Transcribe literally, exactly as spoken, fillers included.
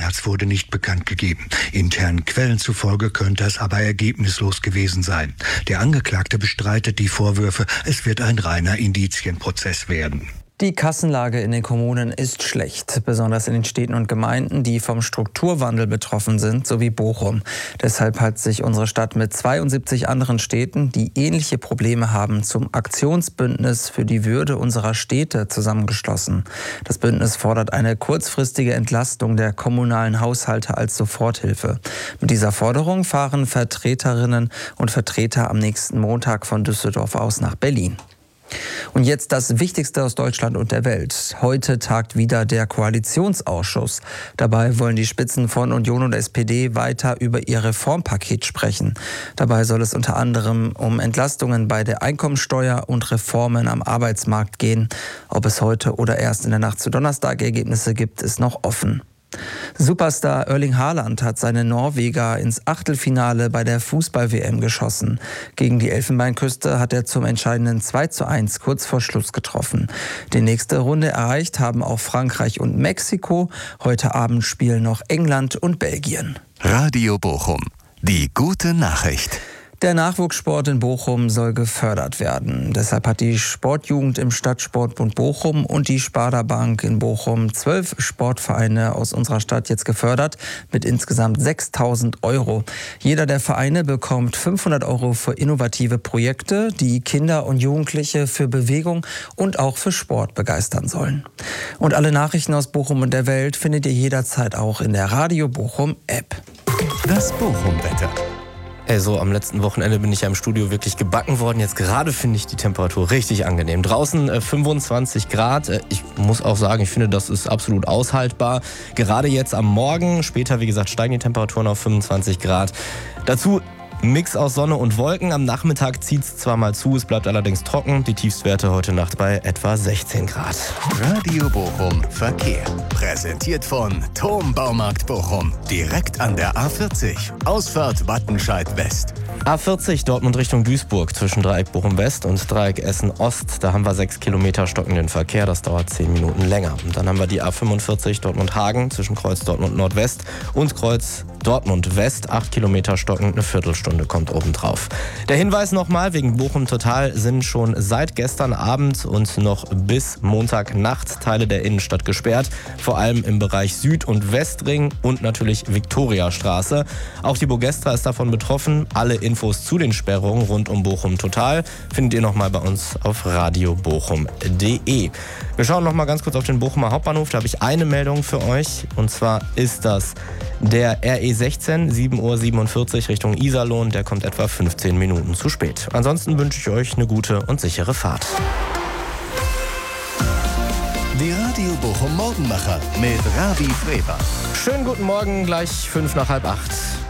März wurde nicht bekannt gegeben. Internen Quellen zufolge könnte es aber ergebnislos gewesen sein. Der Angeklagte bestreitet die Vorwürfe, es wird ein reiner Indizienprozess werden. Die Kassenlage in den Kommunen ist schlecht, besonders in den Städten und Gemeinden, die vom Strukturwandel betroffen sind, sowie Bochum. Deshalb hat sich unsere Stadt mit zweiundsiebzig anderen Städten, die ähnliche Probleme haben, zum Aktionsbündnis für die Würde unserer Städte zusammengeschlossen. Das Bündnis fordert eine kurzfristige Entlastung der kommunalen Haushalte als Soforthilfe. Mit dieser Forderung fahren Vertreterinnen und Vertreter am nächsten Montag von Düsseldorf aus nach Berlin. Und jetzt das Wichtigste aus Deutschland und der Welt. Heute tagt wieder der Koalitionsausschuss. Dabei wollen die Spitzen von Union und S P D weiter über ihr Reformpaket sprechen. Dabei soll es unter anderem um Entlastungen bei der Einkommensteuer und Reformen am Arbeitsmarkt gehen. Ob es heute oder erst in der Nacht zu Donnerstag Ergebnisse gibt, ist noch offen. Superstar Erling Haaland hat seine Norweger ins Achtelfinale bei der Fußball-W M geschossen. Gegen die Elfenbeinküste hat er zum entscheidenden zwei zu eins kurz vor Schluss getroffen. Die nächste Runde erreicht haben auch Frankreich und Mexiko. Heute Abend spielen noch England und Belgien. Radio Bochum, die gute Nachricht. Der Nachwuchssport in Bochum soll gefördert werden. Deshalb hat die Sportjugend im Stadtsportbund Bochum und die Sparda Bank in Bochum zwölf Sportvereine aus unserer Stadt jetzt gefördert mit insgesamt sechstausend Euro. Jeder der Vereine bekommt fünfhundert Euro für innovative Projekte, die Kinder und Jugendliche für Bewegung und auch für Sport begeistern sollen. Und alle Nachrichten aus Bochum und der Welt findet ihr jederzeit auch in der Radio Bochum App. Das Bochum-Wetter. Also am letzten Wochenende bin ich ja im Studio wirklich gebacken worden. Jetzt gerade finde ich die Temperatur richtig angenehm. Draußen äh, fünfundzwanzig Grad. Äh, ich muss auch sagen, ich finde, das ist absolut aushaltbar. Gerade jetzt am Morgen, später wie gesagt, steigen die Temperaturen auf fünfundzwanzig Grad. Dazu Mix aus Sonne und Wolken. Am Nachmittag zieht es zwar mal zu, es bleibt allerdings trocken. Die Tiefstwerte heute Nacht bei etwa sechzehn Grad. Radio Bochum Verkehr. Präsentiert von Thom Baumarkt Bochum. Direkt an der A vierzig. Ausfahrt Wattenscheid West. A vierzig Dortmund Richtung Duisburg zwischen Dreieck Bochum West und Dreieck Essen Ost. Da haben wir sechs Kilometer stockenden Verkehr, das dauert zehn Minuten länger. Und dann haben wir die A fünfundvierzig Dortmund Hagen zwischen Kreuz Dortmund Nordwest und Kreuz Dortmund West. acht Kilometer stockend, eine Viertelstunde kommt obendrauf. Der Hinweis nochmal, wegen Bochum Total sind schon seit gestern Abend und noch bis Montagnacht Teile der Innenstadt gesperrt. Vor allem im Bereich Süd- und Westring und natürlich Viktoriastraße. Auch die Bogestra ist davon betroffen. Alle Infos zu den Sperrungen rund um Bochum Total findet ihr nochmal bei uns auf radio bochum punkt de. Wir schauen nochmal ganz kurz auf den Bochumer Hauptbahnhof. Da habe ich eine Meldung für euch. Und zwar ist das der R E sechzehn, sieben Uhr siebenundvierzig Richtung Iserlohn. Der kommt etwa fünfzehn Minuten zu spät. Ansonsten wünsche ich euch eine gute und sichere Fahrt. Die Radio Bochum Morgenmacher mit Ravi Freber. Schönen guten Morgen, gleich fünf nach halb acht.